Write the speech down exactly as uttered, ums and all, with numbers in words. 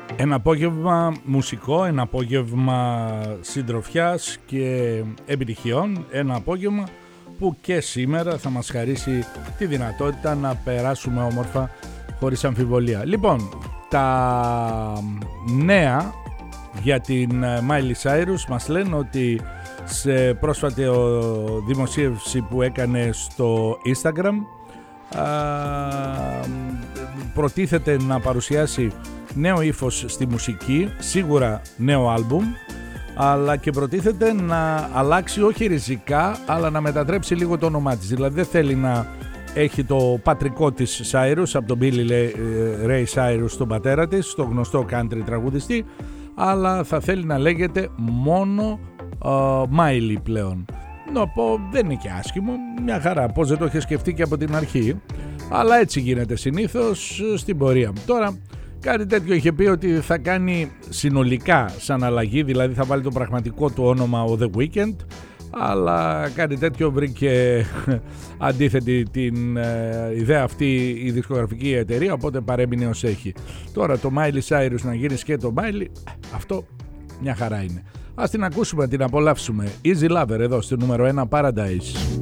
Ένα απόγευμα μουσικό, ένα απόγευμα συντροφιάς και επιτυχιών, ένα απόγευμα που και σήμερα θα μας χαρίσει τη δυνατότητα να περάσουμε όμορφα χωρίς αμφιβολία. Λοιπόν, τα νέα για την Miley Cyrus μας λένε ότι σε πρόσφατη δημοσίευση που έκανε στο Instagram α, προτίθεται να παρουσιάσει νέο ύφος στη μουσική, σίγουρα νέο άλμπουμ, αλλά και προτίθεται να αλλάξει όχι ριζικά, αλλά να μετατρέψει λίγο το όνομά της. Δηλαδή δεν θέλει να έχει το πατρικό της Cyrus από τον Billy Ray Cyrus, τον πατέρα της, τον γνωστό country τραγουδιστή, αλλά θα θέλει να λέγεται μόνο uh, Miley πλέον. Να πω, δεν είναι και άσχημο, μια χαρά, πώς δεν το είχε σκεφτεί και από την αρχή, αλλά έτσι γίνεται συνήθως στην πορεία. Τώρα κάτι τέτοιο είχε πει ότι θα κάνει συνολικά σαν αλλαγή, δηλαδή θα βάλει το πραγματικό του όνομα ο The Weeknd, αλλά κάτι τέτοιο βρήκε αντίθετη την ε, ιδέα αυτή η δισκογραφική εταιρεία, οπότε παρέμεινε ως έχει. Τώρα το Miley Cyrus να γίνει και το Miley, αυτό μια χαρά είναι. Ας την ακούσουμε, την απολαύσουμε. Easy Lover εδώ στο νούμερο ένα Paradise.